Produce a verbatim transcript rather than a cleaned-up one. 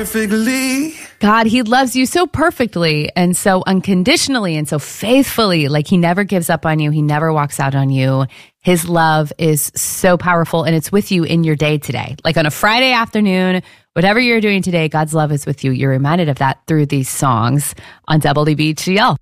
Perfectly. God, he loves you so perfectly and so unconditionally and so faithfully. Like he never gives up on you. He never walks out on you. His love is so powerful and it's with you in your day today. Like on a Friday afternoon, whatever you're doing today, God's love is with you. You're reminded of that through these songs on W B G L.